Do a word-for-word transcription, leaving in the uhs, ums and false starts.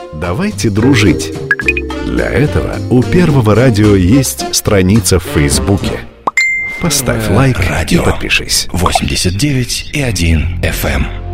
Давайте дружить. Для этого у Первого радио есть страница в Фейсбуке. Поставь лайк Радио и подпишись. восемьдесят девять и один эф эм.